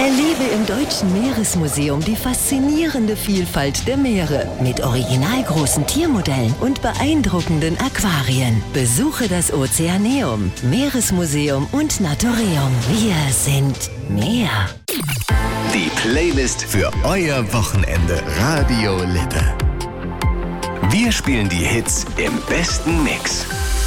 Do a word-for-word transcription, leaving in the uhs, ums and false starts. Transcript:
Erlebe im Deutschen Meeresmuseum die faszinierende Vielfalt der Meere mit originalgroßen Tiermodellen und beeindruckenden Aquarien. Besuche das Ozeaneum, Meeresmuseum und Naturium. Wir sind Meer. Die Playlist für euer Wochenende. Radio Lippe. Wir spielen die Hits im besten Mix.